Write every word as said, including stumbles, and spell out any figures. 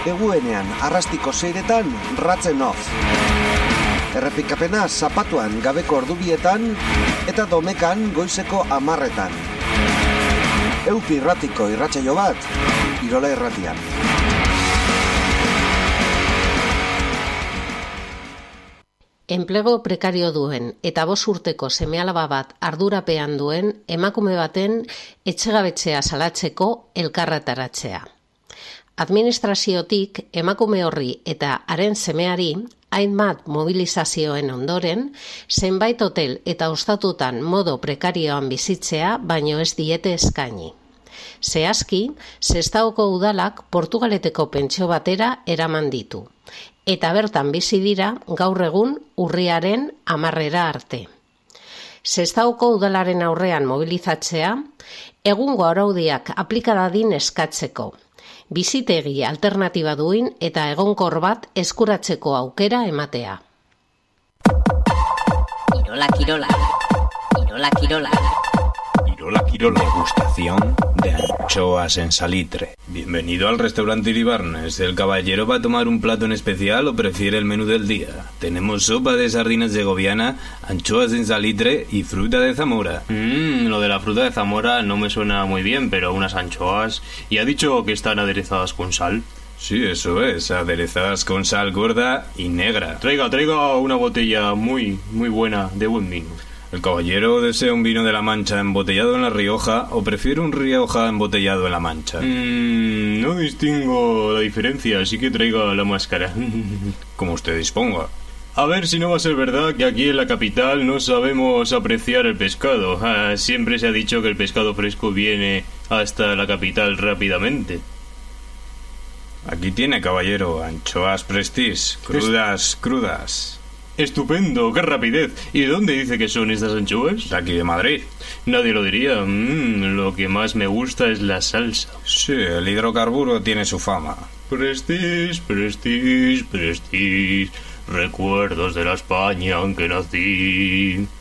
eguenean arrastiko seiretan ratzen off. Errepikapena zapatuan gabeko ordubietan eta domekan goizeko amarretan. Eupi irratiko irratsaio bat, Irola Irratian. Enplego prekario duen eta bost urteko seme-alaba bat ardurapean duen emakume baten etxegabetzea salatzeko elkarretaratzea. Administraziotik emakume horri eta haren semeari hainbat mobilizazioen ondoren, zenbait hotel eta ostatutan modo prekarioan bizitzea baino ez diete eskaini. Zehazki, Sestaoko udalak Portugaleteko pentsio batera eraman ditu, eta bertan bizi dira gaur egun urriaren hamarrera arte. Sestaoko udalaren aurrean mobilizatzea, egungo araudiak aplikadadin eskatzeko, bizitegi alternatiba duin eta egonkor bat eskuratzeko aukera ematea. Irola Kirola, Irola Kirola. Irola Kirola, degustación de anchoas en salitre. Bienvenido al restaurante Iribarnes. ¿El caballero va a tomar un plato en especial o prefiere el menú del día? Tenemos sopa de sardinas segoviana, anchoas en salitre y fruta de Zamora. Mmm, lo de la fruta de Zamora no me suena muy bien, pero unas anchoas... ¿Y ha dicho que están aderezadas con sal? Sí, eso es, aderezadas con sal gorda y negra. Traiga, traiga una botella muy, muy buena de buen vino. ¿El caballero desea un vino de la Mancha embotellado en La Rioja o prefiere un Rioja embotellado en La Mancha? Mm, no distingo la diferencia, así que traiga la máscara. Como usted disponga. A ver si no va a ser verdad que aquí en la capital no sabemos apreciar el pescado. Ah, siempre se ha dicho que el pescado fresco viene hasta la capital rápidamente. Aquí tiene, caballero, anchoas Prestige, crudas, es... crudas. Estupendo, qué rapidez. ¿Y de dónde dice que son estas anchoas? De aquí de Madrid. Nadie lo diría. Mm, lo que más me gusta es la salsa. Sí, el hidrocarburo tiene su fama. Prestige, Prestige, Prestige. Recuerdos de la España en que nací.